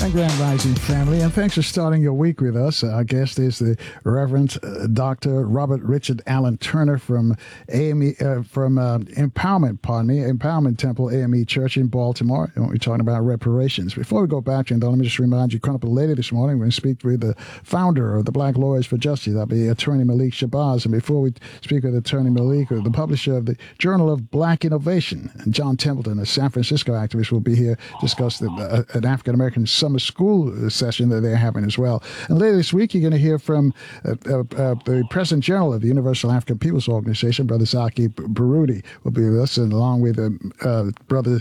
Grand Rising family, and thanks for starting your week with us. Our guest is the Reverend Dr. Robert Richard Allen Turner from Empowerment Temple AME Church in Baltimore. And we're talking about reparations. Before we go back to him, though, let me just remind you, coming up later this morning, we're going to speak with the founder of the Black Lawyers for Justice. That'll be Attorney Malik Shabazz. And before we speak with Attorney Malik, the publisher of the Journal of Black Innovation, John Templeton, a San Francisco activist, will be here to discuss an African-American summer school session that they're having as well. And later this week, you're going to hear from the President General of the Universal African Peoples Organization, Brother Zaki Baruti, will be with us, and along with Brother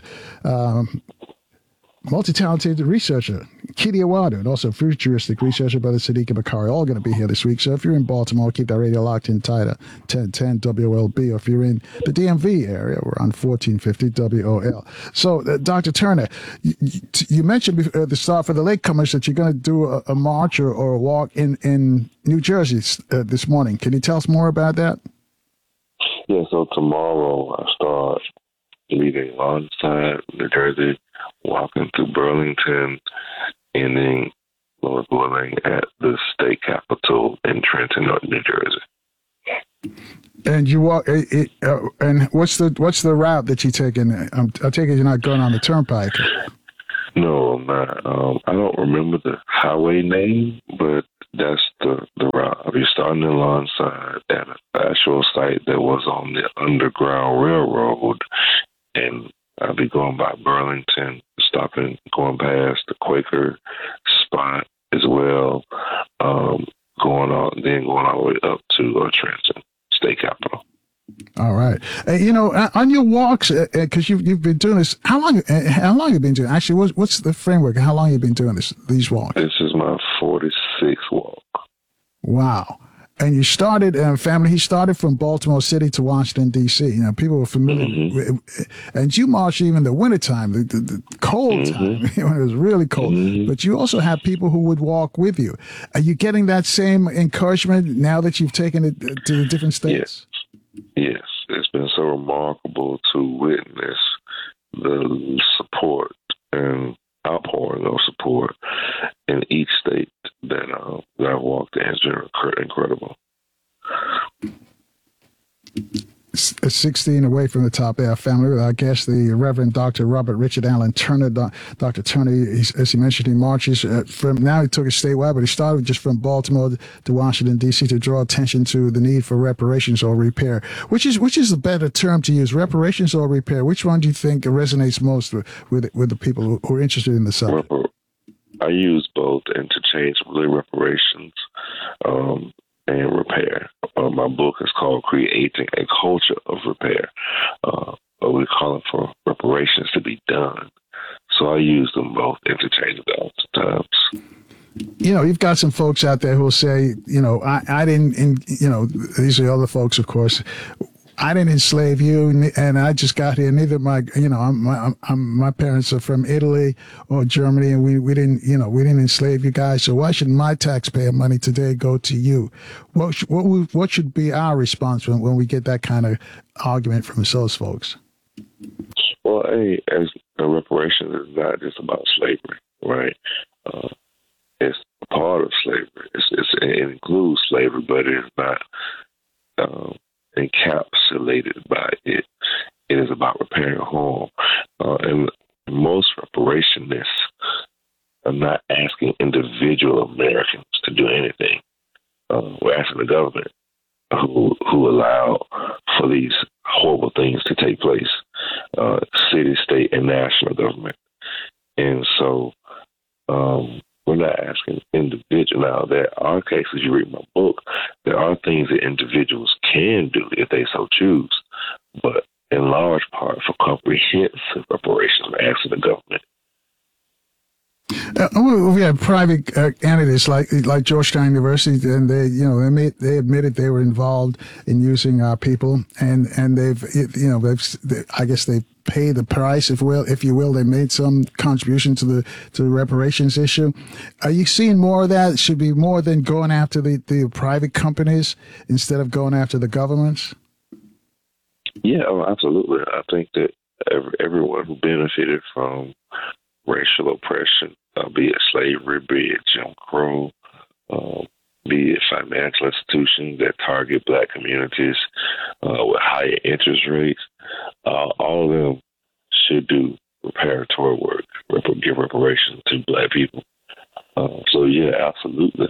multi-talented researcher, Kitty Awadu, and also futuristic researcher, Brother Sadiq Bakari, all going to be here this week. So if you're in Baltimore, keep that radio locked in tight at 1010 WOLB. Or if you're in the DMV area, we're on 1450 WOL. So, Dr. Turner, you mentioned at the start for the latecomers that you're going to do a march or a walk in New Jersey this morning. Can you tell us more about that? Yeah, so tomorrow I start leaving Lawnside, New Jersey, walking through Burlington, ending, Lord willing, at the state capitol in Trenton, New Jersey. And you walk, and what's the route that you take in? I take it you're not going on the turnpike. No, I'm not. I don't remember the highway name, but that's the route. I'll be starting in Lawnside at an actual site that was on the Underground Railroad, and I'll be going by Burlington, stopping, going past the Quaker spot as well, going all the way up to Trenton, state capitol. All right. On your walks, because you've been doing this, how long have you been doing? Actually, what's the framework? How long have you been doing these walks? This is my 46th walk. Wow. And you started, he started from Baltimore City to Washington, D.C. People were familiar with, and you marched even the wintertime, the cold time, when it was really cold. But you also have people who would walk with you. Are you getting that same encouragement now that you've taken it to the different states? Yes. It's been so remarkable to witness the support and outpouring of support in each state that I've walked in. Has been incredible. 16 away from the top there, family. I guess the Reverend Dr. Robert Richard Allen Turner. Dr. Turner, as he mentioned, he marches now he took it statewide, but he started just from Baltimore to Washington, D.C. to draw attention to the need for reparations or repair. Which is the better term to use, reparations or repair? Which one do you think resonates most with the people who are interested in the subject? I use both interchangeably, reparations and repair. My book is called Creating a Culture of Repair. But we call it for reparations to be done. So I use them both interchangeably oftentimes. You've got some folks out there who will say, I didn't, these are other folks, of course. I didn't enslave you, and I just got here. Neither my parents are from Italy or Germany, and we didn't enslave you guys. So why should my taxpayer money today go to you? What should be our response when we get that kind of argument from those folks? Well, as reparations is not just about slavery, right? It's a part of slavery. It includes slavery, but it is not encapsulated by it. It is about repairing harm. And most reparationists are not asking individual Americans to do anything. We're asking the government who allowed for these horrible things to take place, city, state, and national government. And so we're not asking individuals. Now, there are cases, you read my book, there are things that individuals can do if they so choose. But in large part, for comprehensive reparations, we're asking the government. We had private entities like Georgetown University, and they admitted they were involved in using our people, and they've I guess they pay the price, if you will. They made some contribution to the reparations issue. Are you seeing more of that? It should be more than going after the private companies instead of going after the governments? Yeah, absolutely. I think that everyone who benefited from racial oppression be it slavery, be it Jim Crow, be it financial institutions that target black communities with higher interest rates. All of them should do reparatory work, give reparations to black people. So, yeah, absolutely.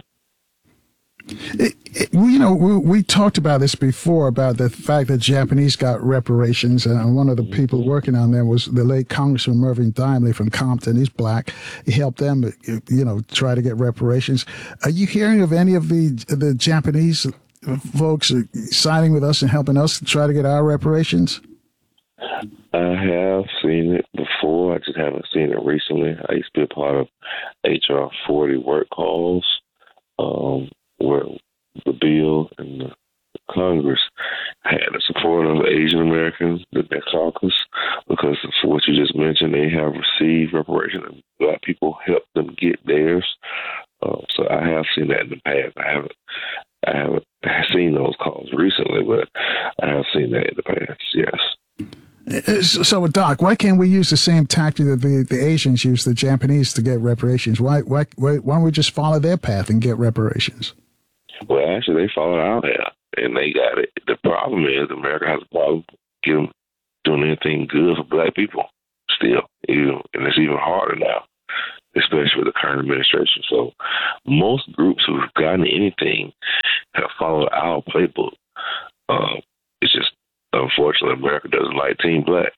We talked about this before, about the fact that Japanese got reparations, and one of the people working on them was the late Congressman Mervyn Dimley from Compton. He's black. He helped them, try to get reparations. Are you hearing of any of the Japanese folks siding with us and helping us to try to get our reparations? I have seen it before. I just haven't seen it recently. I used to be a part of HR 40 work calls, where the bill and the Congress had the support of Asian Americans, the caucus, because for what you just mentioned, they have received reparations, and black people helped them get theirs. So I have seen that in the past. I haven't seen those calls recently, but I have seen that in the past. Yes. So, Doc, why can't we use the same tactic that the Asians use, the Japanese, to get reparations? Why don't we just follow their path and get reparations? Well, actually, they followed our path, and they got it. The problem is America has a problem doing anything good for black people still, and it's even harder now, especially with the current administration. So most groups who've gotten anything have followed our playbook. It's just, unfortunately, America doesn't like Team Black.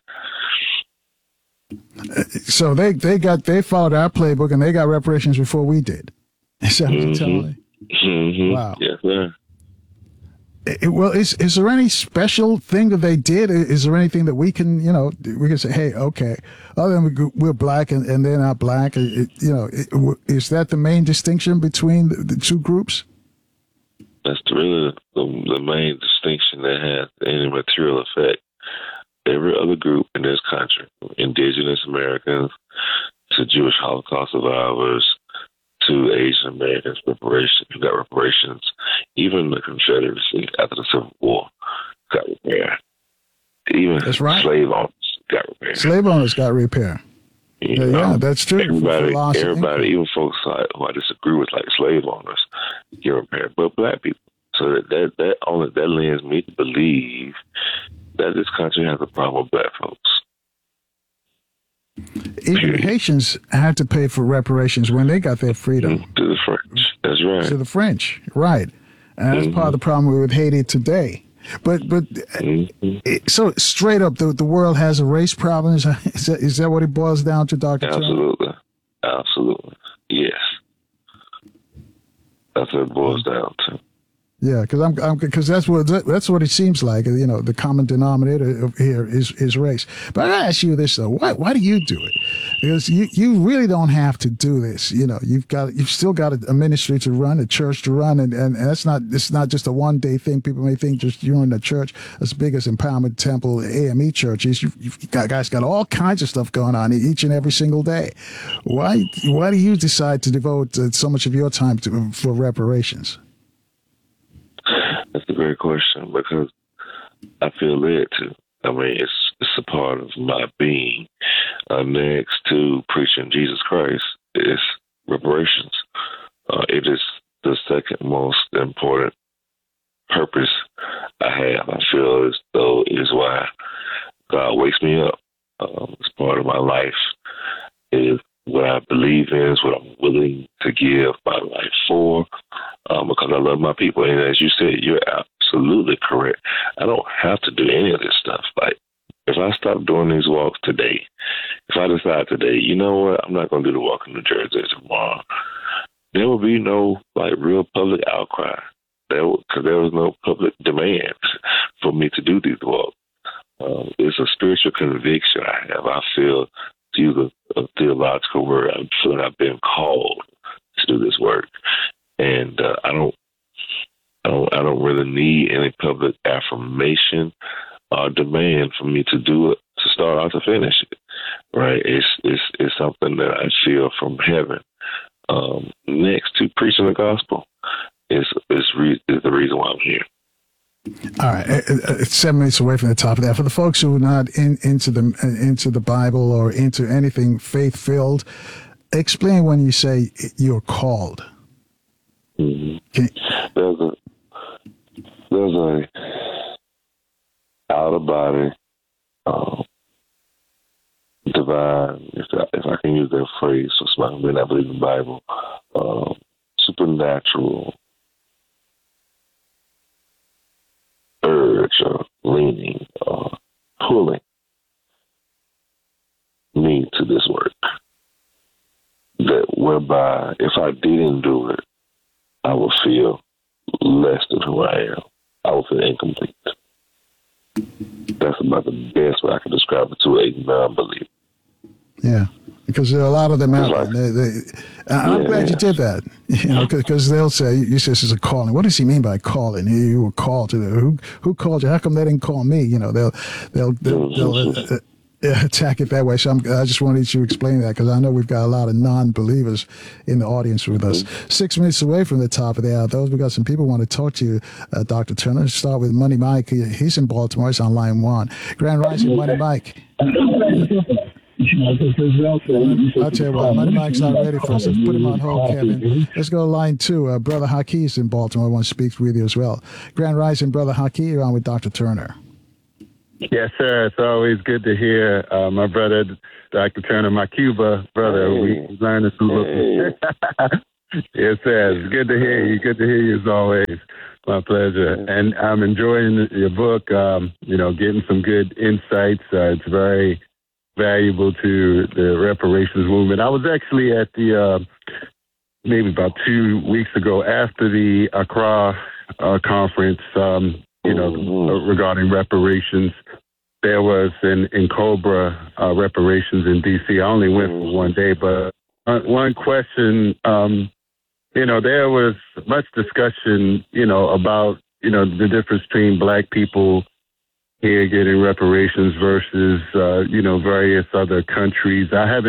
So they followed our playbook and they got reparations before we did. Is that what you're telling me? Mm-hmm. Wow. Yes, sir. Well, is there any special thing that they did? Is there anything that we can say, hey, okay, other than we're black and they're not black, is that the main distinction between the two groups? That's really the main distinction that has any material effect. Every other group in this country, indigenous Americans to Jewish Holocaust survivors to Asian Americans, who got reparations. Even the Confederacy after the Civil War got repaired. Even that's right. Slave owners got repaired. Slave owners got repaired. Yeah, that's true. Everybody, even folks who I disagree with, like slave owners, get repaired. But black people. So that lends me to believe that this country has a problem with black folks. Even Haitians had to pay for reparations when they got their freedom. To the French. That's right. To the French, right. And that's part of the problem with Haiti today. But so straight up, the world has a race problem. Is that what it boils down to, Dr. Absolutely. Absolutely. Yes. That's what it boils down to. Yeah, because that's what it seems like. The common denominator here is race. But I gotta ask you this though: why do you do it? Because you really don't have to do this. You've still got a ministry to run, a church to run, and it's not just a one day thing. People may think just you're in a church as big as Empowerment Temple, AME churches. You've got all kinds of stuff going on each and every single day. Why do you decide to devote so much of your time for reparations? That's a great question because I feel led to. I mean, it's a part of my being. Next to preaching Jesus Christ is reparations. It is the second most important purpose I have. I feel as though it is why God wakes me up. It's part of my life. It is what I believe in, is what I'm willing to give my life for, because I love my people. And as you said, you're absolutely correct. I don't have to do any of this stuff. Like, if I stop doing these walks today, if I decide today, you know what, I'm not going to do the walk in New Jersey tomorrow, there will be no real public outcry. Because there was no public demand for me to do these walks. It's a spiritual conviction I have. I feel, to use a theological word, I feel like I've been called to do this work, and I don't really need any public affirmation or demand for me to do it, to start out to finish it. Right? It's something that I feel from heaven. Next to preaching the gospel is the reason why I'm here. All right, it's 7 minutes away from the top of that. For the folks who are not into the Bible or into anything faith-filled, Explain when you say you're called. Mm-hmm. Can, there's a out of body divine, if I can use that phrase, so somebody may not believe in the Bible, supernatural urge or leaning or pulling me to this work. That whereby if I didn't do it, I would feel less than who I am. I would feel incomplete. That's about the best way I can describe it to a non-believer. Yeah, because there are a lot of them out there. I'm glad you did that. Because they'll say, "You say this is a calling." What does he mean by calling? You were called to who called you? How come they didn't call me? They'll attack it that way. So I just wanted you to explain that, because I know we've got a lot of non-believers in the audience with us. 6 minutes away from the top of the hour, though, we got some people who want to talk to you, Dr. Turner. Start with Money Mike. He's in Baltimore. He's on line 1. Grand Rising, Money Mike. I'll tell you what, Money Mike's not ready for us. Let's put him on hold, Kevin. Let's go to line 2. Brother Hakeem's in Baltimore. I want to speak with you as well. Grand Rising, Brother Hakeem. You're on with Dr. Turner. Yes, sir. It's always good to hear my brother, Dr. Turner, my Cuba brother. We learned some little. Yes, sir. It's good to hear you. Good to hear you as always. My pleasure. And I'm enjoying your book, getting some good insights. It's very valuable to the reparations movement. I was actually at the, maybe about 2 weeks ago, after the Accra conference, regarding reparations. There was in Cobra reparations in D.C. I only went for one day, but one question, there was much discussion, about, the difference between Black people here getting reparations versus, various other countries.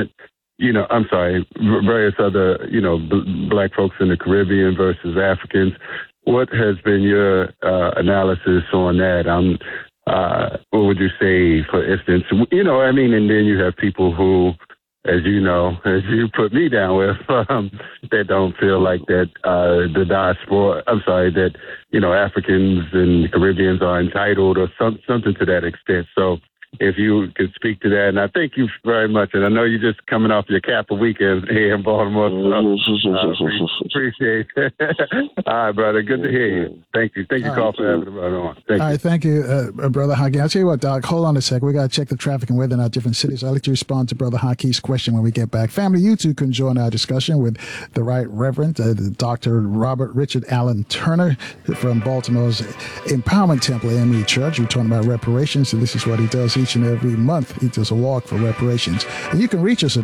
Various other, Black folks in the Caribbean versus Africans. What has been your analysis on that? What would you say, for instance, and then you have people who, as you put me down with, that don't feel like that the diaspora, that, Africans and Caribbeans are entitled or something to that extent. So if you could speak to that, and I thank you very much. And I know you're just coming off your Kappa weekend here in Baltimore. So appreciate it. All right, brother. Good to hear you. Thank you. Thank you, Carl, for having me on. All right, thank you, Brother Hockey. I'll tell you what, Doc, hold on a sec. We got to check the traffic and weather in our different cities. I'll let you respond to Brother Hockey's question when we get back. Family, you too can join our discussion with the Right Reverend Dr. Robert Richard Allen Turner from Baltimore's Empowerment Temple AME Church. We're talking about reparations, and this is what he does each and every month. He does a walk for reparations. And you can reach us at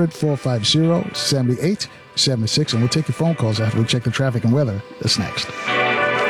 800-450-7876, and we'll take your phone calls after we check the traffic and weather. That's next.